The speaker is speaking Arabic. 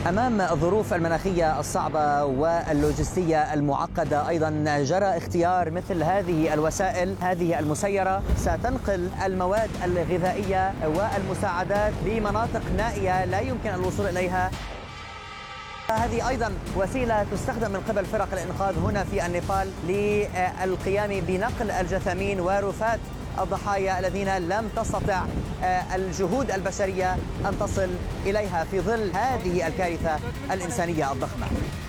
أمام الظروف المناخية الصعبة واللوجستية المعقدة أيضا جرى اختيار مثل هذه الوسائل، هذه المسيرة ستنقل المواد الغذائية والمساعدات لمناطق نائية لا يمكن الوصول إليها. هذه أيضا وسيلة تستخدم من قبل فرق الإنقاذ هنا في النيبال للقيام بنقل الجثامين ورفات الضحايا الذين لم تستطع الجهود البشرية أن تصل إليها في ظل هذه الكارثة الإنسانية الضخمة.